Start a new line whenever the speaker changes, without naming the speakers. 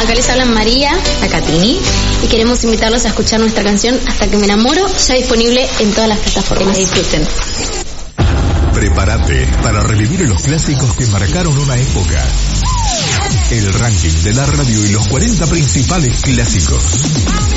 acá les hablan María,
acá Tini,
y queremos invitarlos a escuchar nuestra canción Hasta que me enamoro, ya disponible en todas las plataformas.
Disfruten.
Prepárate para revivir los clásicos que marcaron una época. El ranking de la radio y los 40 principales clásicos.